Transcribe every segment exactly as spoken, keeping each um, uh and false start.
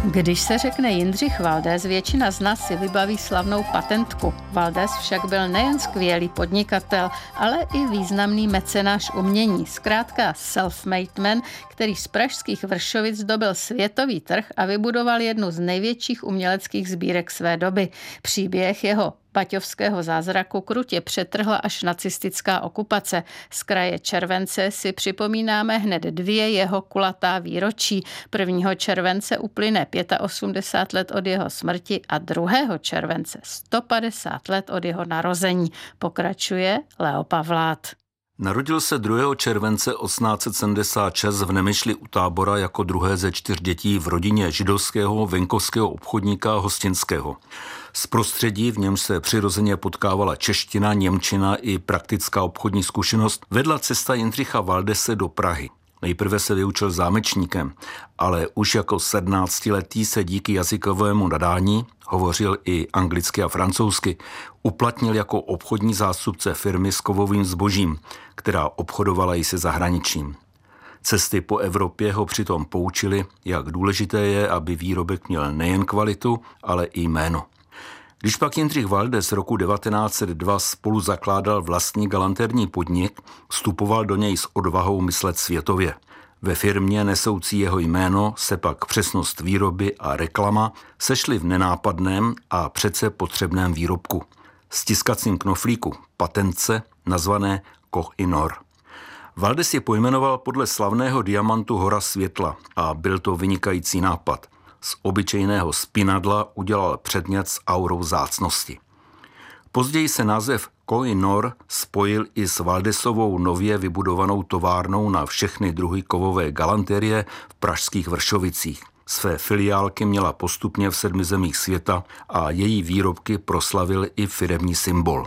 Když se řekne Jindřich Valdés, většina z nás si vybaví slavnou patentku. Valdés však byl nejen skvělý podnikatel, ale i významný mecenáš umění. Zkrátka self-made man, který z pražských Vršovic dobyl světový trh a vybudoval jednu z největších uměleckých sbírek své doby. Příběh jeho baťovského zázraku krutě přetrhla až nacistická okupace. Z kraje července si připomínáme hned dvě jeho kulatá výročí. prvního července uplyne osmdesát pět let od jeho smrti a druhého července sto padesát let od jeho narození. Pokračuje Leo Pavlát. Narodil se druhého července osmnáct set sedmdesát šest v Nemyšli u Tábora jako druhé ze čtyř dětí v rodině židovského venkovského obchodníka Hostinského. Z prostředí, v něm se přirozeně potkávala čeština, němčina i praktická obchodní zkušenost, vedla cesta Jindřicha Valdése do Prahy. Nejprve se vyučil zámečníkem, ale už jako sedmnáctiletý se díky jazykovému nadání, hovořil i anglicky a francouzsky, uplatnil jako obchodní zástupce firmy s kovovým zbožím, která obchodovala i se zahraničím. Cesty po Evropě ho přitom poučily, jak důležité je, aby výrobek měl nejen kvalitu, ale i jméno. Když pak Jindřich Valdés roku devatenáct set dva spolu zakládal vlastní galanterní podnik, vstupoval do něj s odvahou myslet světově. Ve firmě nesoucí jeho jméno se pak přesnost výroby a reklama sešly v nenápadném a přece potřebném výrobku. Stiskacím knoflíku, patentce, nazvané Koch i Nor. Valdés je pojmenoval podle slavného diamantu Hora světla a byl to vynikající nápad. Z obyčejného spinadla udělal předmět s aurou vzácnosti. Později se název Koh-i-Noor spojil i s Valdésovou nově vybudovanou továrnou na všechny druhy kovové galanterie v pražských Vršovicích. Své filiálky měla postupně v sedmi zemích světa a její výrobky proslavil i firemní symbol.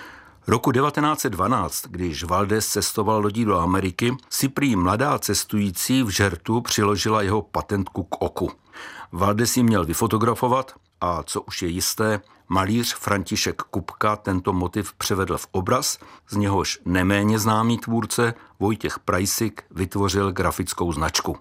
Roku devatenáct set dvanáct, když Valdés cestoval lodí do Ameriky, si prý mladá cestující v žertu přiložila jeho patentku k oku. Valdés ji měl vyfotografovat a, co už je jisté, malíř František Kupka tento motiv převedl v obraz, z něhož neméně známý tvůrce Vojtěch Prajsik vytvořil grafickou značku.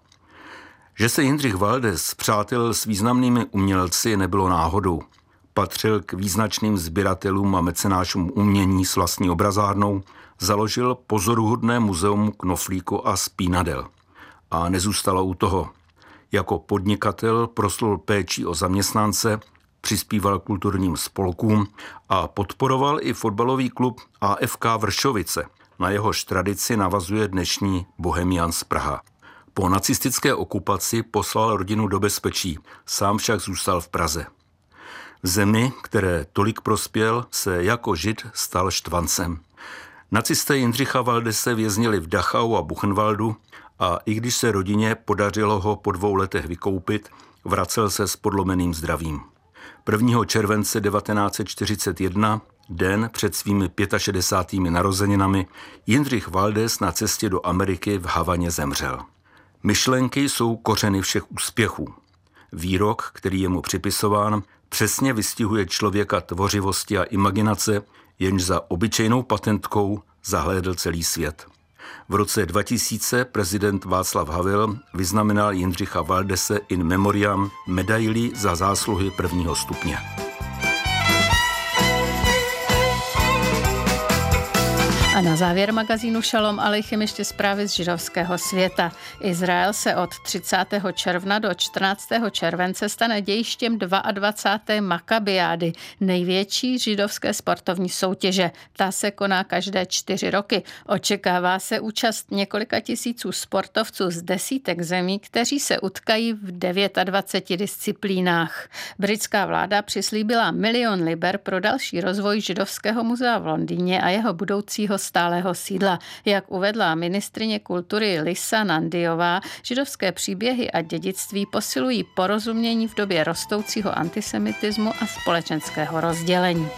Že se Jindřich Valdés přátelil s významnými umělci, nebylo náhodou. Patřil k význačným sběratelům a mecenášům umění s vlastní obrazárnou, založil pozoruhodné muzeum knoflíku a spínadel. A nezůstalo u toho. Jako podnikatel proslul péčí o zaměstnance, přispíval kulturním spolkům a podporoval i fotbalový klub A F K Vršovice. Na jehož tradici navazuje dnešní Bohemians Praha. Po nacistické okupaci poslal rodinu do bezpečí, sám však zůstal v Praze. V zemi, které tolik prospěl, se jako žid stal štvancem. Nacisté Jindřicha Valdése věznili v Dachau a Buchenwaldu a i když se rodině podařilo ho po dvou letech vykoupit, vracel se s podlomeným zdravím. prvního července devatenáct set čtyřicet jedna, den před svými šedesátými pěti narozeninami, Jindřich Valdés na cestě do Ameriky v Havaně zemřel. Myšlenky jsou kořeny všech úspěchů. Výrok, který je mu připisován, přesně vystihuje člověka tvořivosti a imaginace, jenž za obyčejnou patentkou zahlédl celý svět. V roce dva tisíce prezident Václav Havel vyznamenal Jindřicha Valdése in memoriam medailí za zásluhy prvního stupně. A na závěr magazínu Šalom Aleichem ještě zprávy z židovského světa. Izrael se od třicátého června do čtrnáctého července stane dějištěm dvacáté druhé Makabiády, největší židovské sportovní soutěže. Ta se koná každé čtyři roky. Očekává se účast několika tisíců sportovců z desítek zemí, kteří se utkají v dvaceti devíti disciplínách. Britská vláda přislíbila milion liber pro další rozvoj židovského muzea v Londýně a jeho budoucího stálého sídla. Jak uvedla ministryně kultury Lisa Nandiová, židovské příběhy a dědictví posilují porozumění v době rostoucího antisemitismu a společenského rozdělení.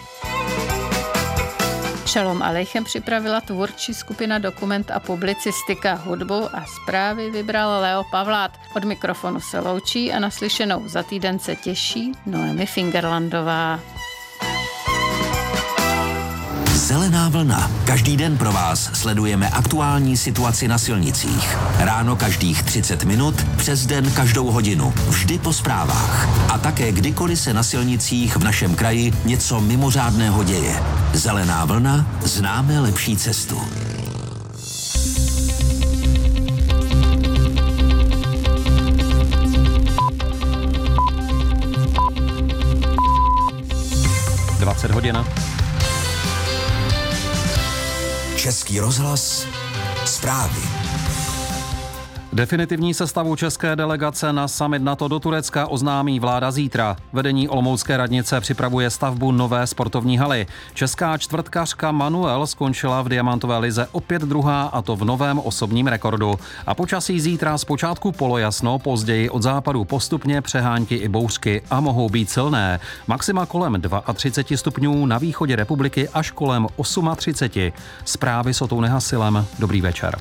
Šalom Aleichem připravila tvůrčí skupina Dokument a publicistika, hudbu a zprávy vybral Leo Pavlát. Od mikrofonu se loučí a naslyšenou za týden se těší Noemi Fingerlandová. Zelená vlna. Každý den pro vás sledujeme aktuální situaci na silnicích. Ráno každých třicet minut, přes den každou hodinu. Vždy po zprávách. A také kdykoliv se na silnicích v našem kraji něco mimořádného děje. Zelená vlna, známe lepší cestu. dvacet hodin. Český rozhlas, zprávy. Definitivní sestavu české delegace na summit NATO do Turecka oznámí vláda zítra. Vedení olomoucké radnice připravuje stavbu nové sportovní haly. Česká čtvrtkařka Manuel skončila v diamantové lize opět druhá, a to v novém osobním rekordu. A počasí zítra zpočátku polojasno, později od západu postupně přehánky i bouřky a mohou být silné. Maxima kolem třicet dva stupňů, na východě republiky až kolem třicet osm. Zprávy s Otou Nehasilem. Dobrý večer.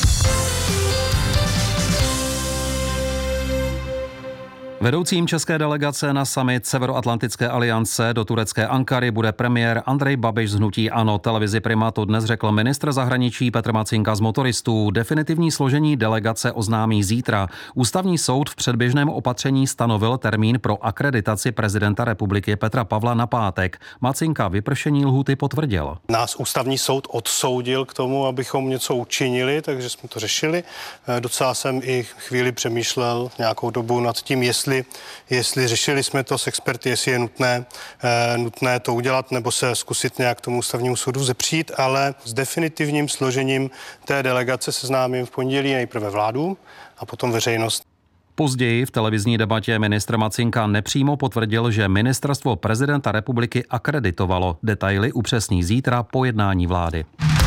Vedoucím české delegace na summit Severoatlantické aliance do turecké Ankary bude premiér Andrej Babiš z hnutí ANO. Televizi Prima to dnes řekl ministr zahraničí Petr Macinka z Motoristů. Definitivní složení delegace oznámí zítra. Ústavní soud v předběžném opatření stanovil termín pro akreditaci prezidenta republiky Petra Pavla na pátek. Macinka vypršení lhůty potvrdil. Nás ústavní soud odsoudil k tomu, abychom něco učinili, takže jsme to řešili. Docela jsem i chvíli přemýšlel nějakou dobu nad tím, jestli Jestli, jestli řešili jsme to s experty, jestli je nutné, eh, nutné to udělat nebo se zkusit nějak tomu ústavnímu soudu vzepřít, ale s definitivním složením té delegace seznámím v pondělí nejprve vládu a potom veřejnost. Později v televizní debatě ministr Macinka nepřímo potvrdil, že ministerstvo prezidenta republiky akreditovalo. Detaily upřesní zítra po jednání vlády.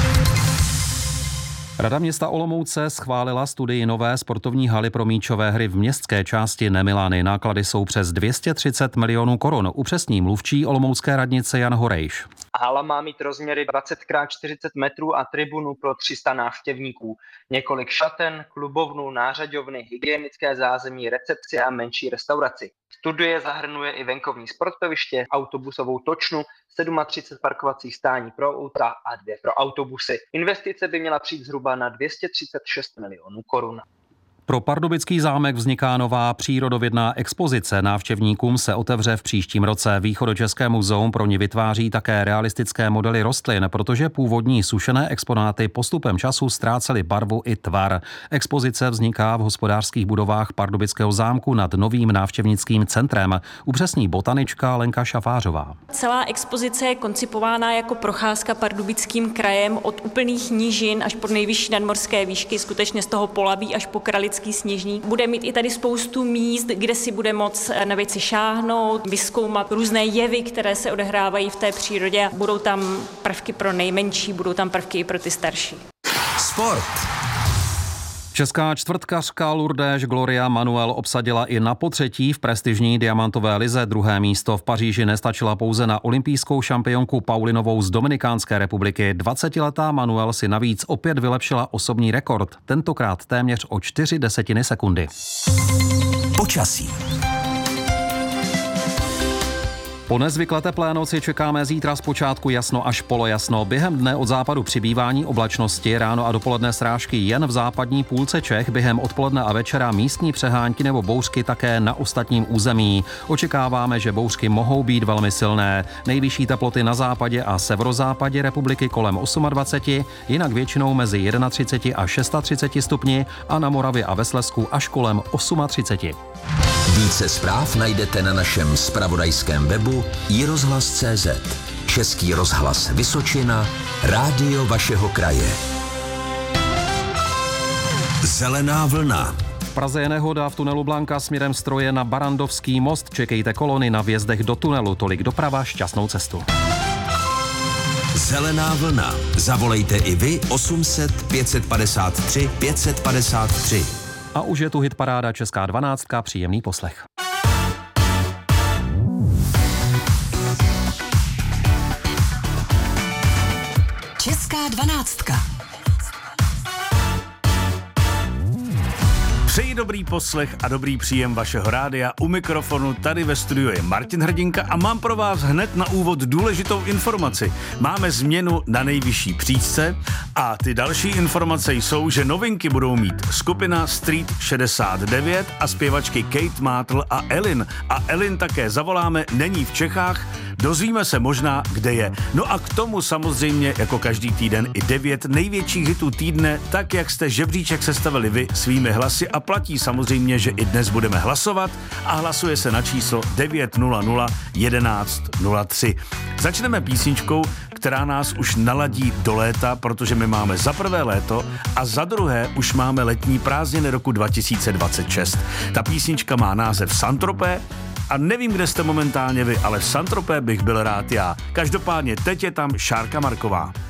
Rada města Olomouce schválila studii nové sportovní haly pro míčové hry v městské části Nemilany. Náklady jsou přes dvě stě třicet milionů korun. Upřesní mluvčí olomoucké radnice Jan Horejš. Hala má mít rozměry dvacet krát čtyřicet metrů a tribunu pro tři sta návštěvníků. Několik šaten, klubovnu, nářadovny, hygienické zázemí, recepci a menší restauraci. Studie zahrnuje i venkovní sportoviště, autobusovou točnu, třicet sedm parkovacích stání pro auta a dvě pro autobusy. Investice by měla přijít zhruba na dvě stě třicet šest milionů korun. Pro Pardubický zámek vzniká nová přírodovědná expozice. Návštěvníkům se otevře v příštím roce. Východočeské muzeum pro ně vytváří také realistické modely rostlin, protože původní sušené exponáty postupem času ztrácely barvu i tvar. Expozice vzniká v hospodářských budovách Pardubického zámku nad novým návštěvnickým centrem. Upřesní botanička Lenka Šafářová. Celá expozice je koncipována jako procházka Pardubickým krajem od úplných nížin až po nejvyšší nadmořské výšky, skutečně z toho Polaví až po Kralický Sněžník. Bude mít i tady spoustu míst, kde si bude moc na věci šáhnout, vyzkoumat různé jevy, které se odehrávají v té přírodě. Budou tam prvky pro nejmenší, budou tam prvky i pro ty starší. Sport. Česká čtvrtkařka Lourdes Gloria Manuel obsadila i na potřetí v prestižní diamantové lize druhé místo. V Paříži nestačila pouze na olympijskou šampionku Paulinovou z Dominikánské republiky. dvacetiletá Manuel si navíc opět vylepšila osobní rekord, tentokrát téměř o čtyři desetiny sekundy. Počasí. Po nezvykle teplé noci čekáme zítra zpočátku jasno až polojasno. Během dne od západu přibývání oblačnosti, ráno a dopoledne srážky jen v západní půlce Čech, během odpoledne a večera místní přehánky nebo bouřky také na ostatním území. Očekáváme, že bouřky mohou být velmi silné. Nejvyšší teploty na západě a severozápadě republiky kolem dvacet osm, jinak většinou mezi třicet jedna a třicet šest stupni a na Moravě a ve Slezsku až kolem třicet osm. Více zpráv najdete na našem zpravodajském webu i rozhlas tečka cé zet. Český rozhlas Vysočina, rádio vašeho kraje. Zelená vlna. V Praze je nehoda v tunelu Blanka směrem Stroje na Barandovský most. Čekejte kolony na vjezdech do tunelu. Tolik doprava, šťastnou cestu. Zelená vlna. Zavolejte i vy osm set pět set padesát tři pět set padesát tři. A už je tu hitparáda Česká dvanáctka, příjemný poslech. Česká dvanáctka. Přeji dobrý poslech a dobrý příjem vašeho rádia. U mikrofonu tady ve studiu je Martin Hrdinka a mám pro vás hned na úvod důležitou informaci. Máme změnu na nejvyšší příčce a ty další informace jsou, že novinky budou mít skupina Street šedesát devět a zpěvačky Kate Mátl a Elin. A Elin také zavoláme, není v Čechách, dozvíme se možná, kde je. No a k tomu samozřejmě jako každý týden i devět největších hitů týdne, tak jak jste žebříček sestavili vy svými hlasy a platí samozřejmě, že i dnes budeme hlasovat a hlasuje se na číslo devět nula nula jedenáct nula tři. Začneme písničkou, která nás už naladí do léta, protože my máme za prvé léto a za druhé už máme letní prázdniny roku dva tisíce dvacet šest. Ta písnička má název Saint-Tropez a nevím, kde jste momentálně vy, ale v Saint-Tropez bych byl rád já. Každopádně teď je tam Šárka Marková.